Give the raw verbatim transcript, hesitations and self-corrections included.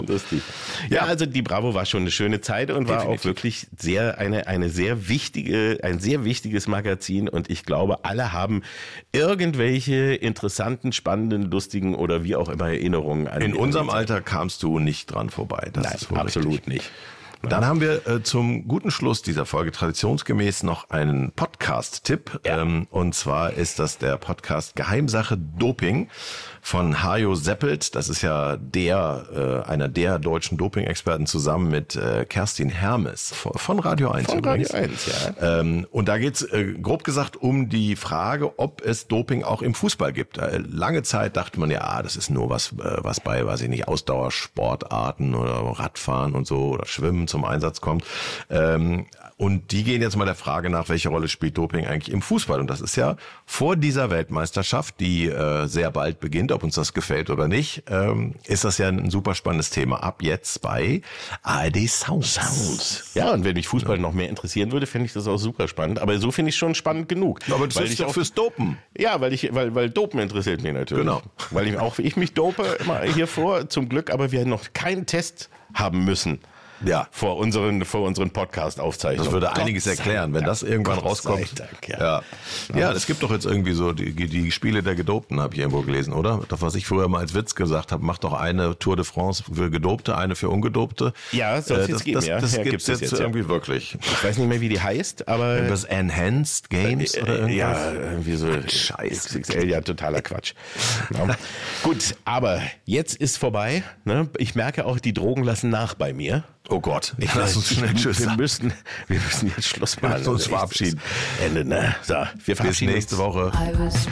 lustig. Ja, also die Bravo war schon eine schöne Zeit und war Definitiv. auch wirklich sehr eine eine sehr wichtige, ein sehr wichtiges Magazin und ich glaube, alle haben irgendwelche interessanten, spannenden, lustigen oder wie auch immer Erinnerungen an In unserem Alter kamst du nicht dran vorbei. Das Nein, ist wohl absolut richtig. nicht. Dann haben wir äh, zum guten Schluss dieser Folge traditionsgemäß noch einen Podcast-Tipp. Ja. Ähm, und zwar ist das der Podcast Geheimsache Doping von Hajo Seppelt. Das ist ja der, äh, einer der deutschen Doping-Experten zusammen mit äh, Kerstin Hermes von Radio eins. Von übrigens. Radio eins, ja. Ähm, und da geht's äh, grob gesagt um die Frage, ob es Doping auch im Fußball gibt. Äh, lange Zeit dachte man ja, ah, das ist nur was, äh, was bei, weiß ich nicht, Ausdauersportarten oder Radfahren und so oder Schwimmen zum Einsatz kommt. Ähm, und die gehen jetzt mal der Frage nach, welche Rolle spielt Doping eigentlich im Fußball? Und das ist ja vor dieser Weltmeisterschaft, die äh, sehr bald beginnt, ob uns das gefällt oder nicht, ähm, ist das ja ein super spannendes Thema. Ab jetzt bei A R D Sounds. Sounds. Ja, und wenn mich Fußball ja. noch mehr interessieren würde, fände ich das auch super spannend. Aber so finde ich schon spannend genug. Aber das weil ist ich doch auch, fürs Dopen. Ja, weil ich, weil, weil Dopen interessiert mich natürlich. Genau. Weil ich auch ich mich dope immer hier vor, zum Glück, aber wir noch keinen Test haben müssen. Ja. Vor unseren, vor unseren Podcast-Aufzeichnungen. Das würde einiges erklären, wenn das irgendwann Gott rauskommt. sei Dank, ja. Ja. Ja, es gibt doch jetzt irgendwie so die, die Spiele der Gedopten, habe ich irgendwo gelesen, oder? Das, was ich früher mal als Witz gesagt habe, mach doch eine Tour de France für Gedopte, eine für Ungedopte. Ja, soll es jetzt das, geben, das, ja. Das ja, gibt's jetzt, jetzt irgendwie ja. wirklich. Ich weiß nicht mehr, wie die heißt, aber... Das Enhanced Games äh, oder irgendwas? Ja, irgendwie so Scheiße. X X L, ja, totaler Quatsch. Ja. Gut, aber jetzt ist vorbei. Ne? Ich merke auch, die Drogen lassen nach bei mir. Oh Gott, ich lass uns schnell Tschüss wir sagen. müssen, wir müssen jetzt Schluss machen. Lass uns verabschieden. Ende, ne? So, wir verabschieden Bis nächste uns. Woche.